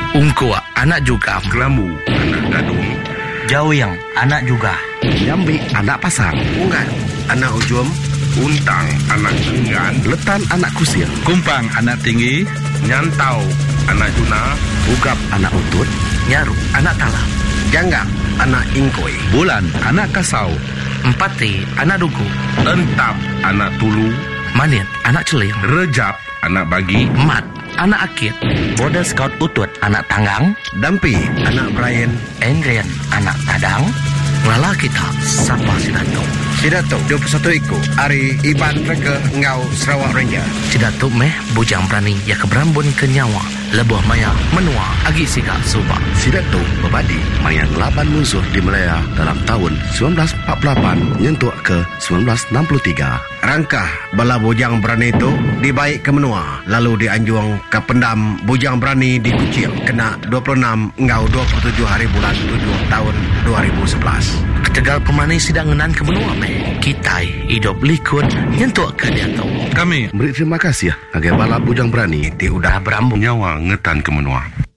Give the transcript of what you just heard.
Ungkua anak juga. Kelambu anak gadung. Jawiyang anak juga. Jambi anak pasang. Ungan anak ujum. Untang anak enggan. Letan anak kusir. Kumpang anak tinggi. Nyantau anak juna. Ugap anak utut. Nyaru anak talam. Janggak anak ingkoi. Bulan anak kasau. Empati anak dugu. Entap anak tulu. Manit anak celing. Rejap anak bagi. Mat anak akit. Border Scout utut anak tanggang. Dampi anak Brian. Endrian anak tadang. Lala kita sapa Sidato. Sidato 21 iku. Ari Iban Reke Ngau Sarawak Ranger. Sidato meh bujang berani ya keberambun ke nyawa. Lebuh maya menua agi sika suba. Sidato berbadi mayang 8 musuh di Melaya dalam tahun 1948 nyentuh ke 1963. Rangkah bala bujang berani itu dibaik ke menua. Lalu dianjuang ke pendam bujang berani di Kucing. Kena 26 Ngau 27 hari bulan 7 tahun 2011. Ketegal pemani sidang ngenan ke menua meh. Kitai hidup likut nyentuh ke dia tau. Kami Beri terima kasih ya agar bala bujang berani Ti udah berambung nyawa ngetan ke menua.